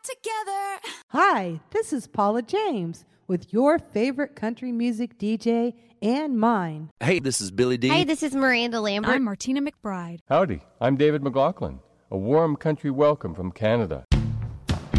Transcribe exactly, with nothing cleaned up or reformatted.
together. Hi, this is Paula James with your favorite country music D J and mine. Hey, this is Billy D. Hi, this is Miranda Lambert. I'm Martina McBride. Howdy, I'm David McLaughlin. A warm country welcome from Canada.